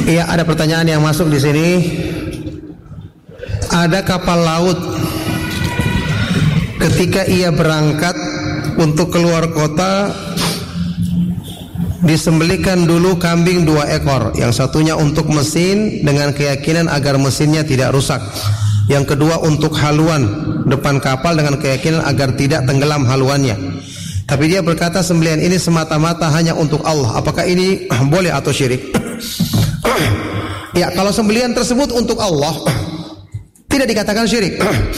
Iya, ada pertanyaan yang masuk di sini. Ada kapal laut ketika ia berangkat untuk keluar kota, disembelihkan dulu kambing 2 ekor. Yang satunya untuk mesin dengan keyakinan agar mesinnya tidak rusak. Yang kedua untuk haluan depan kapal dengan keyakinan agar tidak tenggelam haluannya. Tapi dia berkata sembelihan ini semata-mata hanya untuk Allah. Apakah ini boleh atau syirik? Ya, kalau sembelihan tersebut untuk Allah tidak dikatakan syirik.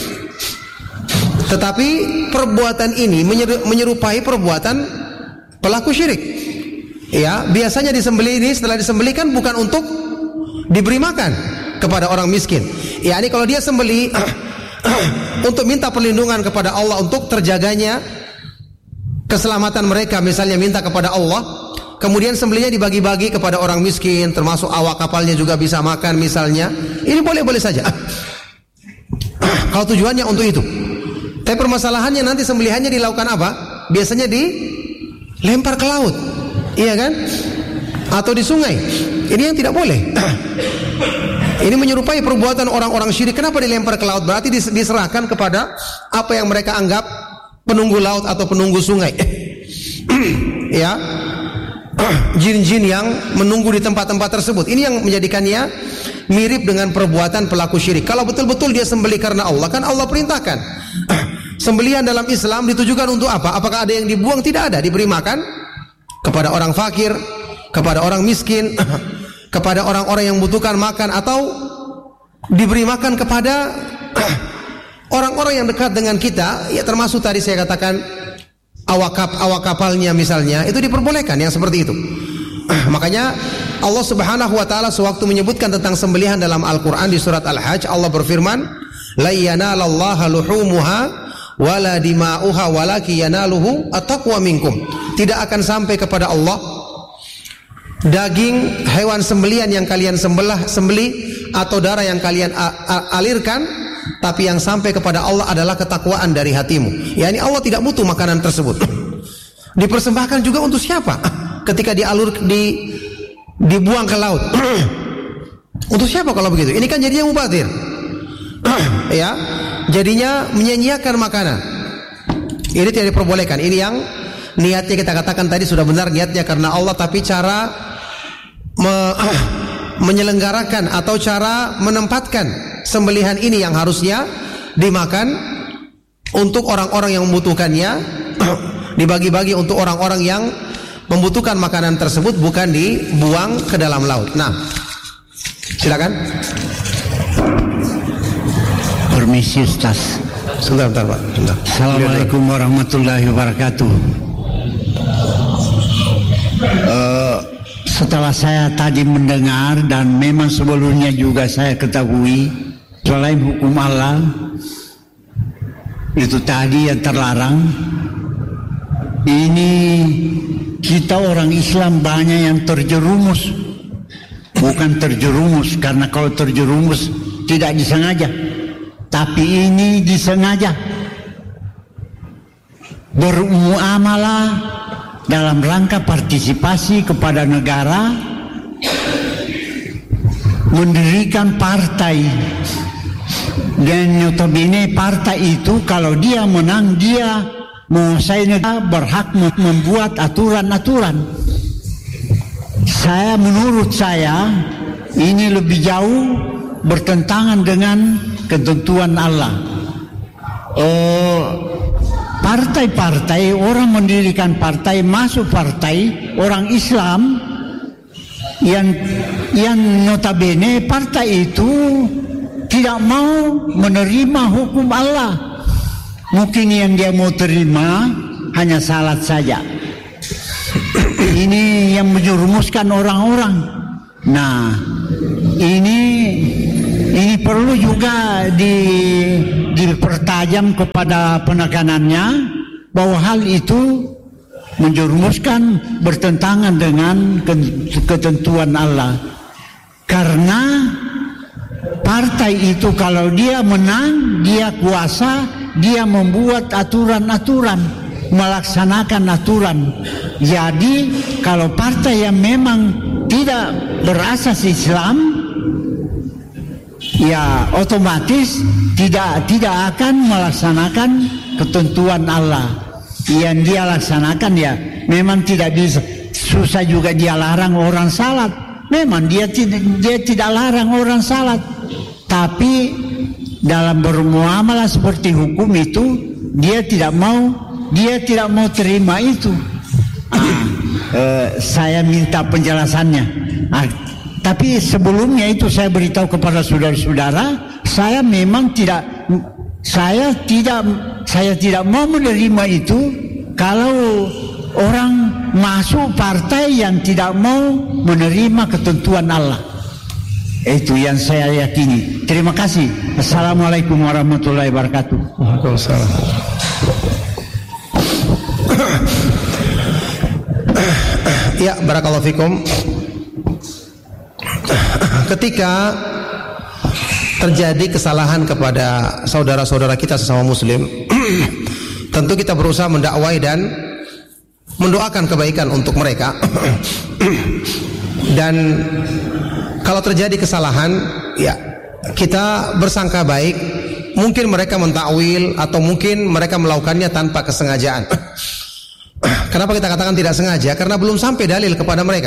Tetapi perbuatan ini menyerupai perbuatan pelaku syirik. Ya, biasanya disembelih ini setelah disembelihkan bukan untuk diberi makan kepada orang miskin. Ya, ini kalau dia sembelih untuk minta perlindungan kepada Allah untuk terjaganya keselamatan mereka, misalnya minta kepada Allah, kemudian sembelihnya dibagi-bagi kepada orang miskin, termasuk awak kapalnya juga bisa makan misalnya. Ini boleh-boleh saja. Kalau tujuannya untuk itu. Tapi permasalahannya nanti sembelihannya dilakukan apa? Biasanya dilempar ke laut. Iya kan? Atau di sungai. Ini yang tidak boleh. Ini menyerupai perbuatan orang-orang syirik. Kenapa dilempar ke laut? Berarti diserahkan kepada apa yang mereka anggap penunggu laut atau penunggu sungai. Ya. Jin-jin yang menunggu di tempat-tempat tersebut. Ini yang menjadikannya mirip dengan perbuatan pelaku syirik. Kalau betul-betul dia sembelih karena Allah, kan Allah perintahkan. Sembelihan dalam Islam ditujukan untuk apa? Apakah ada yang dibuang? Tidak ada. Diberi makan kepada orang fakir, kepada orang miskin, kepada orang-orang yang membutuhkan makan, atau diberi makan kepada orang-orang yang dekat dengan kita. Ya, termasuk tadi saya katakan awak kapalnya misalnya, itu diperbolehkan yang seperti itu. Makanya Allah Subhanahu wa taala sewaktu menyebutkan tentang sembelihan dalam Al-Qur'an di surat Al-Hajj, Allah berfirman, "La yanalallaha luhumuha wala dima'uha walaki yanaluhu at-taqwa minkum." Tidak akan sampai kepada Allah daging hewan sembelihan yang kalian sembelih atau darah yang kalian alirkan, tapi yang sampai kepada Allah adalah ketakwaan dari hatimu. Yani Allah tidak butuh makanan tersebut. Dipersembahkan juga untuk siapa? Ketika dibuang ke laut. Untuk siapa kalau begitu? Ini kan jadinya mubadir. Ya, jadinya menyia-nyiakan makanan. Ini tidak diperbolehkan. Ini yang niatnya kita katakan tadi sudah benar, niatnya karena Allah, tapi cara menyelenggarakan atau cara menempatkan sembelihan ini yang harusnya dimakan untuk orang-orang yang membutuhkannya, dibagi-bagi untuk orang-orang yang membutuhkan makanan tersebut, bukan dibuang ke dalam laut. Nah, silakan. Permisi Ustaz. Sebentar Pak. Sebentar. Assalamualaikum warahmatullahi wabarakatuh. Setelah saya tadi mendengar, dan memang sebelumnya juga saya ketahui, selain hukum Allah itu tadi yang terlarang, ini kita orang Islam banyak yang terjerumus. Bukan terjerumus karena kalau terjerumus tidak disengaja, tapi ini disengaja. Bermuamalah dalam rangka partisipasi kepada negara, mendirikan partai, dan notabene partai itu kalau dia menang, dia menguasai negara, berhak membuat aturan-aturan. Menurut saya ini lebih jauh bertentangan dengan ketentuan Allah. Partai-partai, orang mendirikan partai, masuk partai orang Islam yang notabene partai itu tidak mau menerima hukum Allah. Mungkin yang dia mau terima hanya salat saja. Ini yang menjerumuskan orang-orang. Nah, ini perlu juga dipertajam kepada penekanannya bahwa hal itu menjerumuskan, bertentangan dengan ketentuan Allah. Karena partai itu kalau dia menang, dia kuasa, dia membuat aturan-aturan. melaksanakan aturan. Jadi kalau partai yang memang tidak berasas Islam, ya otomatis tidak akan melaksanakan ketentuan Allah. Yang dia laksanakan ya memang tidak bisa. Susah juga dia larang orang salat. Memang dia tidak larang orang salat. Tapi dalam bermuamalah seperti hukum itu dia tidak mau terima itu. Saya minta penjelasannya. Tapi sebelumnya itu saya beritahu kepada saudara-saudara, saya tidak mau menerima itu kalau orang masuk partai yang tidak mau menerima ketentuan Allah. Itu yang saya yakini. Terima kasih. Assalamualaikum warahmatullahi wabarakatuh. Waalaikumsalam. Ya, barakallahu fikum. Ketika terjadi kesalahan kepada saudara-saudara kita sesama muslim, tentu kita berusaha mendakwai dan mendoakan kebaikan untuk mereka. Dan kalau terjadi kesalahan, ya kita bersangka baik. Mungkin mereka mentakwil atau mungkin mereka melakukannya tanpa kesengajaan. Kenapa kita katakan tidak sengaja? Karena belum sampai dalil kepada mereka.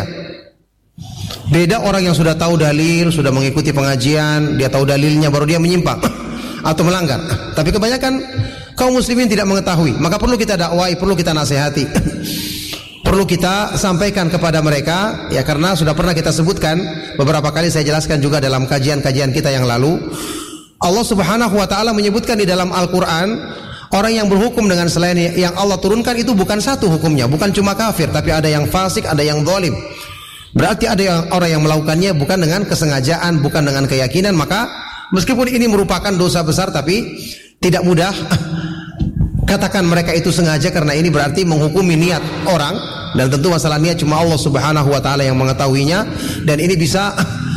Beda orang yang sudah tahu dalil, sudah mengikuti pengajian, dia tahu dalilnya baru dia menyimpang atau melanggar. Tapi kebanyakan kaum muslimin tidak mengetahui, maka perlu kita dakwai, perlu kita nasihati. Perlu kita sampaikan kepada mereka, ya, karena sudah pernah kita sebutkan beberapa kali, saya jelaskan juga dalam kajian-kajian kita yang lalu. Allah Subhanahu wa taala menyebutkan di dalam Al-Qur'an, orang yang berhukum dengan selain yang Allah turunkan itu bukan satu hukumnya, bukan cuma kafir, tapi ada yang fasik, ada yang zalim. Berarti ada orang yang melakukannya bukan dengan kesengajaan, bukan dengan keyakinan, maka meskipun ini merupakan dosa besar tapi tidak mudah katakan mereka itu sengaja, karena ini berarti menghukumi niat orang, dan tentu masalah niat cuma Allah Subhanahu wa taala yang mengetahuinya, dan ini bisa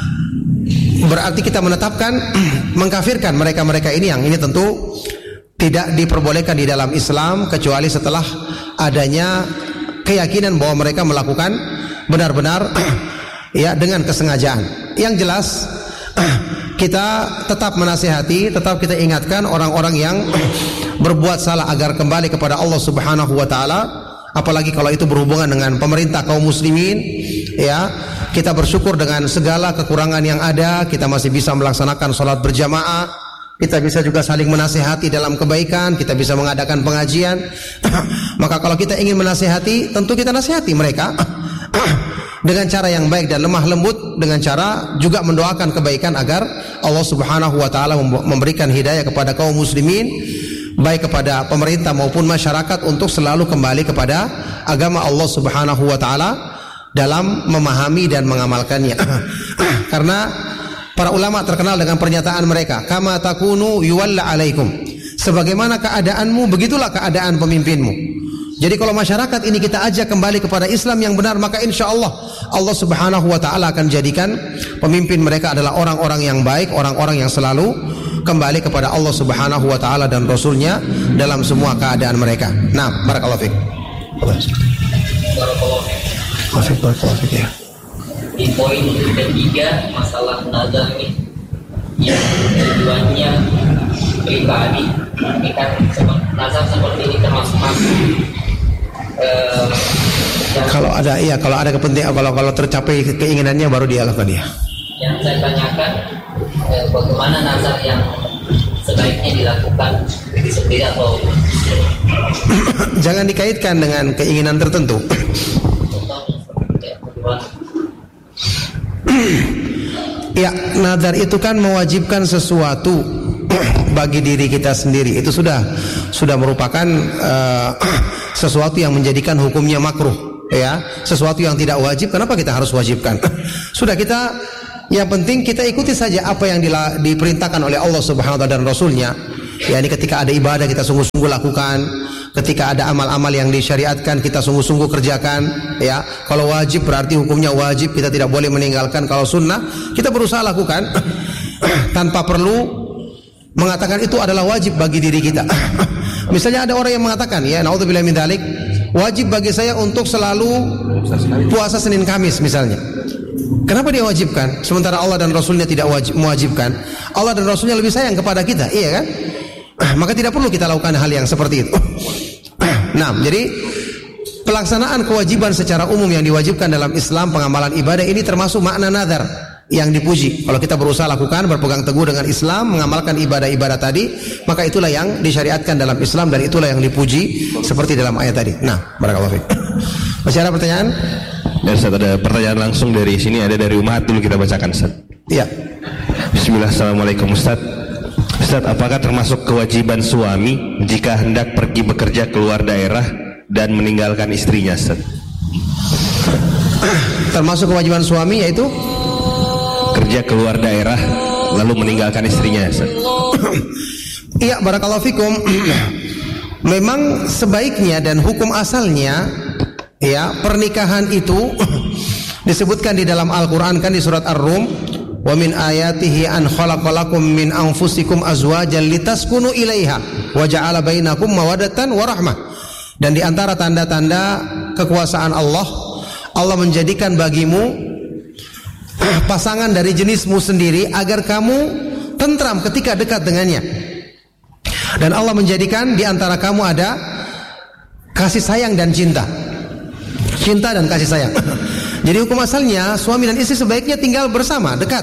berarti kita menetapkan mengkafirkan mereka-mereka ini, yang ini tentu tidak diperbolehkan di dalam Islam kecuali setelah adanya keyakinan bahwa mereka melakukan benar-benar ya dengan kesengajaan. Yang jelas kita tetap menasihati, tetap kita ingatkan orang-orang yang berbuat salah agar kembali kepada Allah Subhanahu wa taala, apalagi kalau itu berhubungan dengan pemerintah kaum muslimin, ya. Kita bersyukur dengan segala kekurangan yang ada, kita masih bisa melaksanakan salat berjamaah, kita bisa juga saling menasihati dalam kebaikan, kita bisa mengadakan pengajian. Maka kalau kita ingin menasihati, tentu kita nasihati mereka dengan cara yang baik dan lemah lembut, dengan cara juga mendoakan kebaikan agar Allah Subhanahu wa taala memberikan hidayah kepada kaum muslimin, baik kepada pemerintah maupun masyarakat, untuk selalu kembali kepada agama Allah Subhanahu wa taala dalam memahami dan mengamalkannya. Karena para ulama terkenal dengan pernyataan mereka, kama takunu yuwalla alaikum, sebagaimana keadaanmu begitulah keadaan pemimpinmu. Jadi kalau masyarakat ini kita ajak kembali kepada Islam yang benar, maka insya Allah Allah Subhanahu wa taala akan jadikan pemimpin mereka adalah orang-orang yang baik, orang-orang yang selalu kembali kepada Allah Subhanahu wa taala dan Rasulnya dalam semua keadaan mereka. Nah, barakallahu fiik. Barakallahu fiik ya. Di poin ketiga, masalah nazar ini yang tujuannya pribadi, ini kan nazar seperti ini termasuk kalau ada kepentingan, kalau tercapai keinginannya baru dia lakukan dia. Yang saya tanyakan, bagaimana nazar yang sebaiknya dilakukan sendiri atau jangan dikaitkan dengan keinginan tertentu. Ya, nazar itu kan mewajibkan sesuatu bagi diri kita sendiri. Itu sudah merupakan sesuatu yang menjadikan hukumnya makruh, ya. Sesuatu yang tidak wajib, kenapa kita harus wajibkan? Sudah, kita yang penting kita ikuti saja apa yang diperintahkan oleh Allah Subhanahu wa taala dan Rasulnya. Ya, ini ketika ada ibadah kita sungguh-sungguh lakukan, ketika ada amal-amal yang disyariatkan kita sungguh-sungguh kerjakan, ya. Kalau wajib berarti hukumnya wajib, kita tidak boleh meninggalkan. Kalau sunnah kita berusaha lakukan tanpa perlu mengatakan itu adalah wajib bagi diri kita. Misalnya ada orang yang mengatakan, ya naudzubillah min dzalik, wajib bagi saya untuk selalu puasa Senin Kamis misalnya. Kenapa dia wajibkan? Sementara Allah dan Rasulnya tidak mewajibkan. Allah dan Rasulnya lebih sayang kepada kita, iya kan? Maka tidak perlu kita lakukan hal yang seperti itu. Nah, jadi pelaksanaan kewajiban secara umum yang diwajibkan dalam Islam, pengamalan ibadah ini termasuk makna nazar yang dipuji. Kalau kita berusaha lakukan, berpegang teguh dengan Islam, mengamalkan ibadah-ibadah tadi, maka itulah yang disyariatkan dalam Islam dan itulah yang dipuji seperti dalam ayat tadi. Nah, barakallahu fiik. Masih ada pertanyaan? Dan Ustaz, ada pertanyaan langsung dari sini, ada dari umat dulu, kita bacakan Ustaz. Iya. Bismillah, assalamualaikum Ustaz. Ustaz, apakah termasuk kewajiban suami jika hendak pergi bekerja keluar daerah dan meninggalkan istrinya, Ustaz? Termasuk kewajiban suami yaitu kerja keluar daerah lalu meninggalkan istrinya, Ustaz. Iya, barakallahu fikum. Memang sebaiknya dan hukum asalnya, ya, pernikahan itu disebutkan di dalam Al-Qur'an kan di surat Ar-Rum, wa min ayatihi an khalaqalakum min anfusikum azwajan litaskunu ilaiha wa ja'ala bainakum mawaddatan wa rahmah. Dan di antara tanda-tanda kekuasaan Allah, Allah menjadikan bagimu pasangan dari jenismu sendiri agar kamu tentram ketika dekat dengannya. Dan Allah menjadikan di antara kamu ada kasih sayang dan cinta. Cinta dan kasih sayang. Jadi hukum asalnya suami dan istri sebaiknya tinggal bersama, dekat.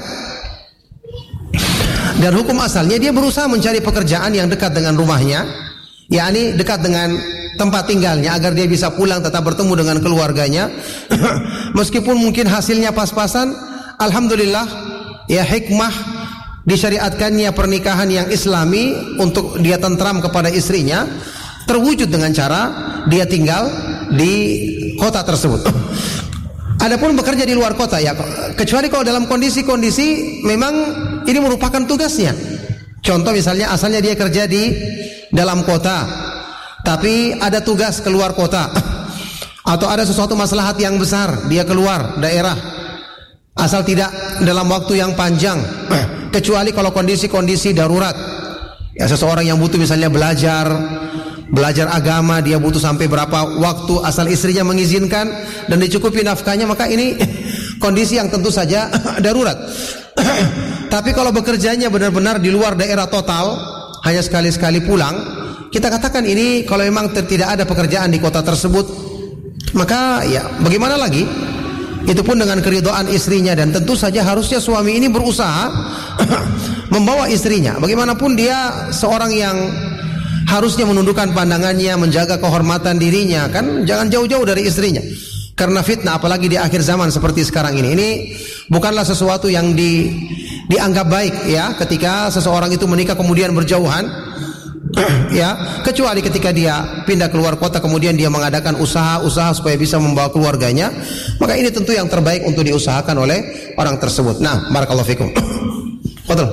Dan hukum asalnya dia berusaha mencari pekerjaan yang dekat dengan rumahnya, yakni dekat dengan tempat tinggalnya agar dia bisa pulang tetap bertemu dengan keluarganya. Meskipun mungkin hasilnya pas-pasan, alhamdulillah, ya hikmah disyariatkannya pernikahan yang islami untuk dia tentram kepada istrinya terwujud dengan cara dia tinggal di kota tersebut. Adapun bekerja di luar kota, ya kecuali kalau dalam kondisi-kondisi memang ini merupakan tugasnya. Contoh misalnya asalnya dia kerja di dalam kota, tapi ada tugas keluar kota, atau ada sesuatu maslahat yang besar dia keluar daerah, asal tidak dalam waktu yang panjang. Kecuali kalau kondisi-kondisi darurat, ya seseorang yang butuh misalnya belajar agama, dia butuh sampai berapa waktu, asal istrinya mengizinkan dan dicukupi nafkahnya, maka ini kondisi yang tentu saja darurat. Tapi kalau bekerjanya benar-benar di luar daerah total, hanya sekali-sekali pulang, kita katakan ini kalau memang tidak ada pekerjaan di kota tersebut, maka ya bagaimana lagi? Itu pun dengan keridhaan istrinya, dan tentu saja harusnya suami ini berusaha membawa istrinya. Bagaimanapun dia seorang yang harusnya menundukkan pandangannya, menjaga kehormatan dirinya, kan jangan jauh-jauh dari istrinya. Karena fitnah, apalagi di akhir zaman seperti sekarang ini. Ini bukanlah sesuatu yang dianggap baik, ya, ketika seseorang itu menikah kemudian berjauhan. Ya, kecuali ketika dia pindah keluar kota kemudian dia mengadakan usaha supaya bisa membawa keluarganya, maka ini tentu yang terbaik untuk diusahakan oleh orang tersebut. Nah, barakallahu fikum. Betul.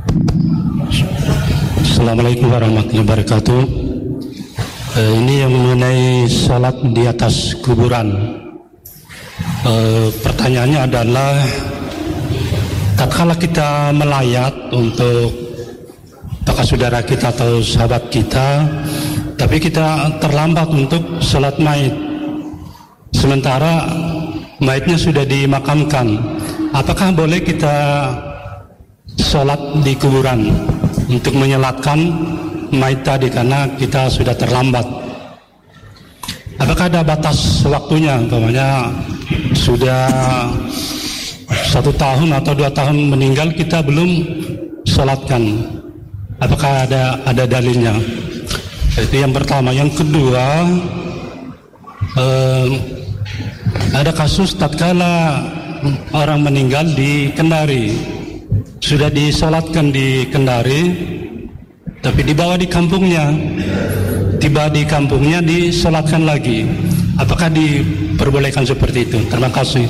Assalamualaikum warahmatullahi wabarakatuh. Ini yang mengenai salat di atas kuburan. Pertanyaannya adalah, tatkala kita melayat untuk apakah saudara kita atau sahabat kita, tapi kita terlambat untuk salat maid, sementara maidnya sudah dimakamkan, apakah boleh kita salat di kuburan untuk menyelatkan maid tadi karena kita sudah terlambat? Apakah ada batas waktunya, umpamanya sudah 1 tahun atau 2 tahun meninggal kita belum salatkan? Apakah ada dalilnya? Itu yang pertama. Yang kedua, ada kasus tatkala orang meninggal di Kendari, sudah disalatkan di Kendari, tapi dibawa di kampungnya, tiba di kampungnya disalatkan lagi. Apakah diperbolehkan seperti itu? Terima kasih.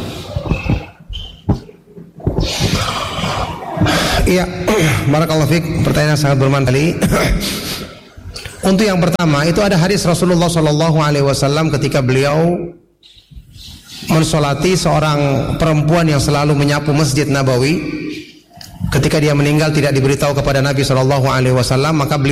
Iya, barakallahu fiik. Pertanyaan sangat bermanfaat. Untuk yang pertama, itu ada hadis Rasulullah SAW ketika beliau mensolati seorang perempuan yang selalu menyapu Masjid Nabawi. Ketika dia meninggal tidak diberitahu kepada Nabi SAW, maka beliau